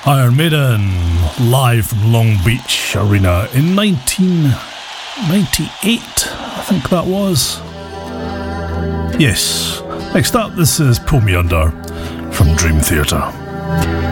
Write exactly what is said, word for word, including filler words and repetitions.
Iron Maiden, live from Long Beach Arena in nineteen ninety-eight, I think that was. Yes. Next up, this is Pull Me Under from Dream Theater.